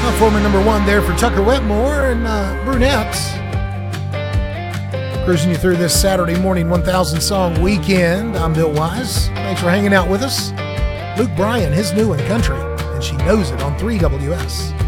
Former number one there for Tucker Wetmore and Brunettes. Cruising you through this Saturday morning 1,000 song weekend. I'm Bill Wise. Thanks for hanging out with us. Luke Bryan, his new one, Country, and She Knows It on 3WS.